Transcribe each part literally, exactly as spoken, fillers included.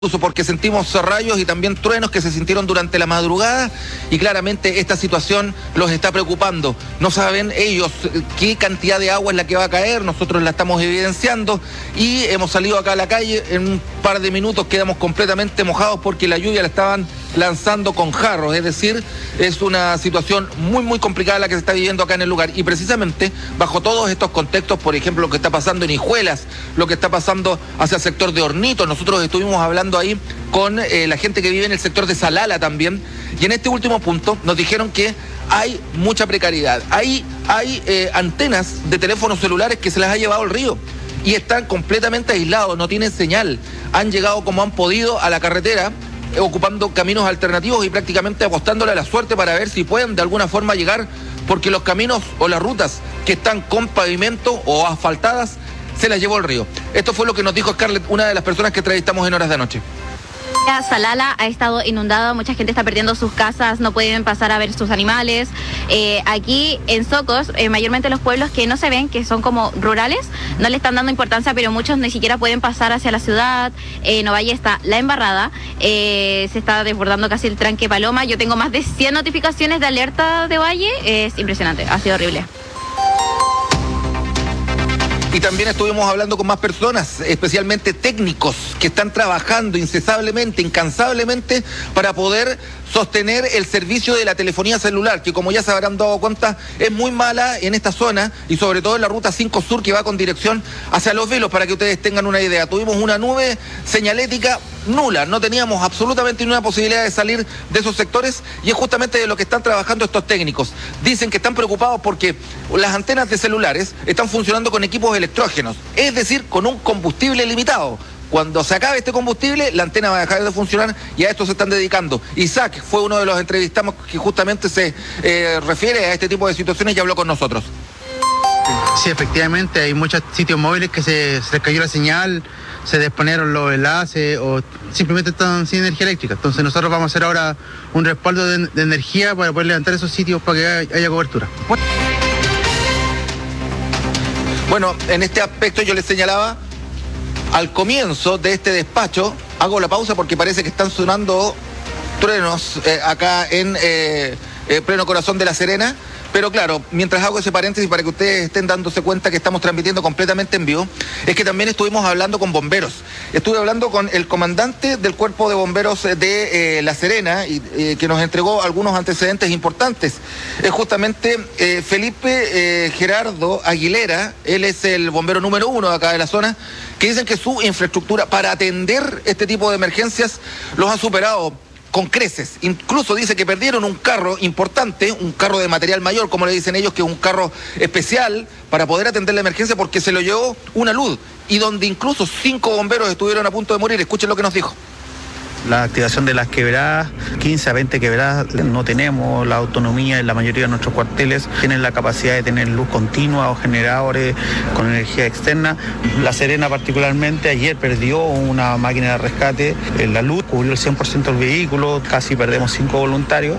Incluso porque sentimos rayos y también truenos que se sintieron durante la madrugada y claramente esta situación los está preocupando. No saben ellos qué cantidad de agua es la que va a caer, nosotros la estamos evidenciando y hemos salido acá a la calle, en un par de minutos quedamos completamente mojados porque la lluvia la estaban lanzando con jarros, es decir, es una situación muy muy complicada la que se está viviendo acá en el lugar y precisamente bajo todos estos contextos, por ejemplo, lo que está pasando en Hijuelas, lo que está pasando hacia el sector de Hornito, nosotros estuvimos hablando ahí con eh, la gente que vive en el sector de Salala también, y en este último punto nos dijeron que hay mucha precariedad, hay, hay eh, antenas de teléfonos celulares que se las ha llevado el río y están completamente aislados, no tienen señal, han llegado como han podido a la carretera, ocupando caminos alternativos y prácticamente apostándole a la suerte para ver si pueden de alguna forma llegar, porque los caminos o las rutas que están con pavimento o asfaltadas se las llevó el río. Esto fue lo que nos dijo Scarlett, una de las personas que entrevistamos en horas de anoche. Salala ha estado inundada, mucha gente está perdiendo sus casas, no pueden pasar a ver sus animales. Eh, aquí en Socos, eh, mayormente los pueblos que no se ven, que son como rurales, no le están dando importancia, pero muchos ni siquiera pueden pasar hacia la ciudad. Eh, en Ovalle está la embarrada, eh, se está desbordando casi el tranque Paloma. Yo tengo más de cien notificaciones de alerta de Ovalle, es impresionante, ha sido horrible. Y también estuvimos hablando con más personas, especialmente técnicos, que están trabajando incesablemente, incansablemente, para poder sostener el servicio de la telefonía celular, que como ya se habrán dado cuenta, es muy mala en esta zona, y sobre todo en la ruta cinco Sur, que va con dirección hacia Los Vilos, para que ustedes tengan una idea. Tuvimos una nube señalética nula, no teníamos absolutamente ninguna posibilidad de salir de esos sectores, y es justamente de lo que están trabajando estos técnicos. Dicen que están preocupados porque las antenas de celulares están funcionando con equipos electrógenos, es decir, con un combustible limitado. Cuando se acabe este combustible, la antena va a dejar de funcionar y a esto se están dedicando. Isaac fue uno de los entrevistados que justamente se eh, refiere a este tipo de situaciones y habló con nosotros. Sí, efectivamente, hay muchos sitios móviles que se, se les cayó la señal, se desponieron los enlaces o simplemente están sin energía eléctrica. Entonces nosotros vamos a hacer ahora un respaldo de, de energía para poder levantar esos sitios para que haya, haya cobertura. Bueno, en este aspecto yo les señalaba al comienzo de este despacho, hago la pausa porque parece que están sonando truenos eh, acá en eh, eh, pleno corazón de La Serena. Pero claro, mientras hago ese paréntesis para que ustedes estén dándose cuenta que estamos transmitiendo completamente en vivo, es que también estuvimos hablando con bomberos. Estuve hablando con el comandante del Cuerpo de Bomberos de eh, La Serena, y, eh, que nos entregó algunos antecedentes importantes. Es justamente eh, Felipe eh, Gerardo Aguilera, él es el bombero número uno de acá de la zona, que dicen que su infraestructura para atender este tipo de emergencias los ha superado con creces. Incluso dice que perdieron un carro importante, un carro de material mayor, como le dicen ellos, que es un carro especial para poder atender la emergencia porque se lo llevó una luz y donde incluso cinco bomberos estuvieron a punto de morir. Escuchen lo que nos dijo. La activación de las quebradas, quince a veinte quebradas, no tenemos la autonomía en la mayoría de nuestros cuarteles, tienen la capacidad de tener luz continua o generadores con energía externa. La Serena particularmente ayer perdió una máquina de rescate, la luz cubrió el cien por ciento del vehículo, casi perdemos cinco voluntarios.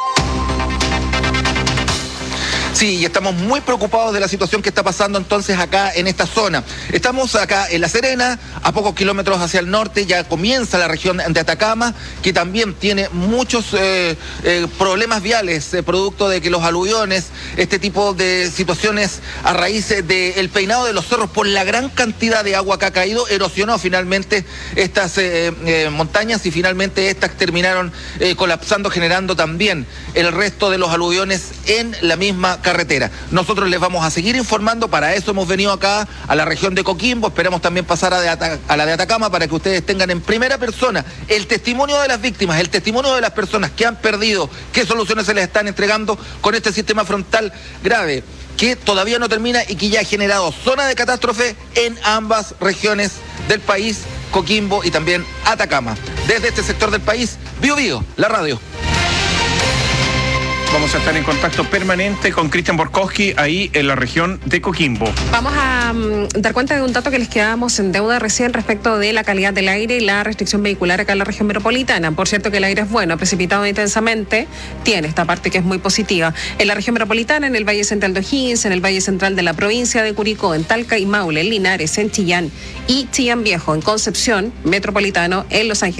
Sí, y estamos muy preocupados de la situación que está pasando entonces acá en esta zona. Estamos acá en La Serena, a pocos kilómetros hacia el norte, ya comienza la región de Atacama, que también tiene muchos eh, eh, problemas viales, eh, producto de que los aluviones, este tipo de situaciones a raíz del peinado de los cerros por la gran cantidad de agua que ha caído, erosionó finalmente estas eh, eh, montañas y finalmente estas terminaron eh, colapsando, generando también el resto de los aluviones en la misma carretera. Nosotros les vamos a seguir informando, para eso hemos venido acá a la región de Coquimbo, esperamos también pasar a, de a la de Atacama para que ustedes tengan en primera persona el testimonio de las víctimas, el testimonio de las personas que han perdido, qué soluciones se les están entregando con este sistema frontal grave que todavía no termina y que ya ha generado zona de catástrofe en ambas regiones del país, Coquimbo y también Atacama. Desde este sector del país, Bio Bio, la radio. Vamos a estar en contacto permanente con Cristian Borkowski ahí en la región de Coquimbo. Vamos a um, dar cuenta de un dato que les quedábamos en deuda recién respecto de la calidad del aire y la restricción vehicular acá en la región metropolitana. Por cierto que el aire es bueno, precipitado intensamente, tiene esta parte que es muy positiva. En la región metropolitana, en el Valle Central de O'Higgins, en el Valle Central de la provincia de Curicó, en Talca y Maule, en Linares, en Chillán y Chillán Viejo, en Concepción, Metropolitano, en Los Ángeles.